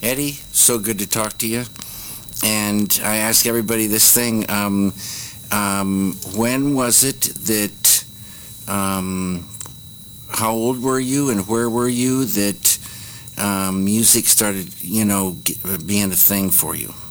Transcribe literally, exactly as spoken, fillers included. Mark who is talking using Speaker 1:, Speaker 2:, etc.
Speaker 1: Eddie, so good to talk to you. And I ask everybody this thing, um, um, when was it that, um, how old were you and where were you that um, music started, you know, being a thing for you?